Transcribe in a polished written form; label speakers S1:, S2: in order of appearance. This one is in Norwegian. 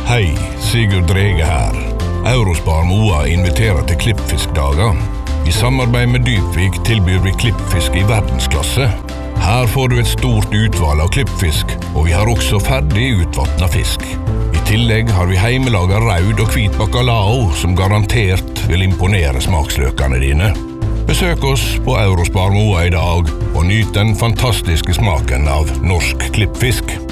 S1: Hei, Sigurd Drege her. Eurospar Moa inviterer til klippfiskdager. I samarbeid med Dypvik tilbyr vi klippfisk i verdensklasse. Her får du et stort utvalg av klippfisk, og vi har også ferdig utvattnet fisk. I tillegg har vi heimelaget raud og hvit bacalao, som garantert vil imponere smaksløkene dine. Besøk oss på Eurospar Moa i dag, og nyt den fantastiske smaken av norsk klippfisk.